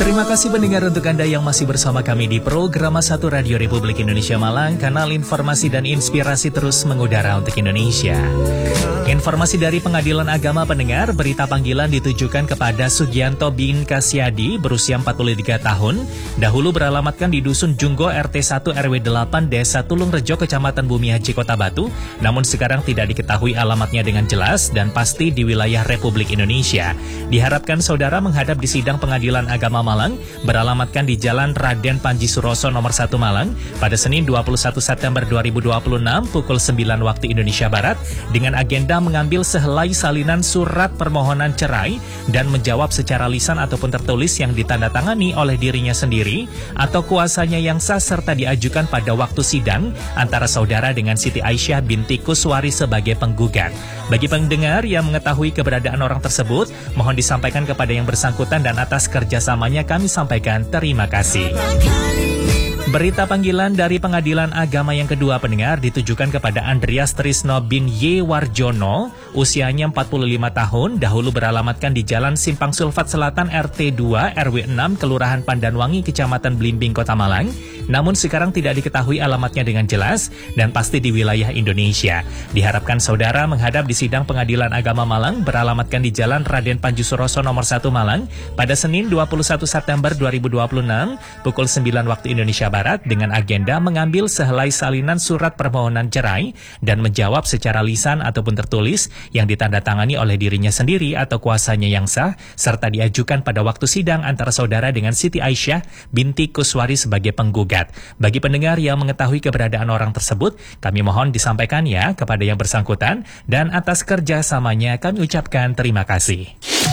Terima kasih pendengar untuk Anda yang masih bersama kami di program 1 Radio Republik Indonesia Malang, kanal informasi dan inspirasi terus mengudara untuk Indonesia. Informasi dari Pengadilan Agama pendengar, berita panggilan ditujukan kepada Sugianto bin Kasyadi berusia 43 tahun, dahulu beralamatkan di Dusun Junggo RT 1 RW 8 Desa Tulung Rejo Kecamatan Bumi Haji Kota Batu, namun sekarang tidak diketahui alamatnya dengan jelas dan pasti di wilayah Republik Indonesia. Diharapkan saudara menghadap di sidang Pengadilan Agama Malang beralamatkan di Jalan Raden Panji Suroso nomor 1 Malang pada Senin 21 September 2026 pukul 9 waktu Indonesia Barat dengan agenda mengambil sehelai salinan surat permohonan cerai dan menjawab secara lisan ataupun tertulis yang ditandatangani oleh dirinya sendiri atau kuasanya yang sah serta diajukan pada waktu sidang antara saudara dengan Siti Aisyah binti Kuswari sebagai penggugat. Bagi pendengar yang mengetahui keberadaan orang tersebut, mohon disampaikan kepada yang bersangkutan dan atas kerjasamanya kami sampaikan terima kasih. Berita panggilan dari Pengadilan Agama yang kedua pendengar ditujukan kepada Andreas Trisno bin Y. Warjono, usianya 45 tahun, dahulu beralamatkan di Jalan Simpang Sulfat Selatan RT 2 RW 6 Kelurahan Pandanwangi Kecamatan Blimbing Kota Malang, namun sekarang tidak diketahui alamatnya dengan jelas dan pasti di wilayah Indonesia. Diharapkan saudara menghadap di sidang Pengadilan Agama Malang beralamatkan di Jalan Raden Panji Suroso nomor 1 Malang pada Senin 21 September 2026 pukul 9 waktu Indonesia Barat dengan agenda mengambil sehelai salinan surat permohonan cerai dan menjawab secara lisan ataupun tertulis yang ditandatangani oleh dirinya sendiri atau kuasanya yang sah serta diajukan pada waktu sidang antara saudara dengan Siti Aisyah binti Kuswari sebagai penggugat. Bagi pendengar yang mengetahui keberadaan orang tersebut, kami mohon disampaikan ya kepada yang bersangkutan dan atas kerjasamanya kami ucapkan terima kasih.